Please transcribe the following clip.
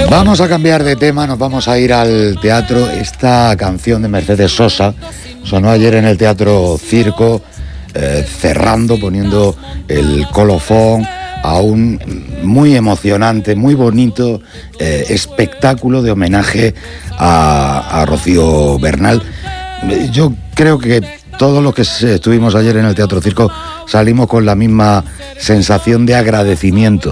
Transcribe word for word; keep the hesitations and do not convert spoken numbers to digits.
Vamos a cambiar de tema, nos vamos a ir al teatro. Esta canción de Mercedes Sosa sonó ayer en el Teatro Circo, eh, cerrando, poniendo el colofón a un muy emocionante, muy bonito eh, espectáculo de homenaje a, a Rocío Bernal. Yo creo que todos los que estuvimos ayer en el Teatro Circo salimos con la misma sensación de agradecimiento